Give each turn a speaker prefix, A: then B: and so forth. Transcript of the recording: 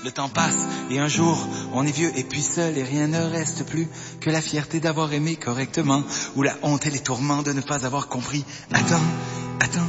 A: Le temps passe et un jour on est vieux et puis seul et rien ne reste plus que la fierté d'avoir aimé correctement ou la honte et les tourments de ne pas avoir compris. Attends,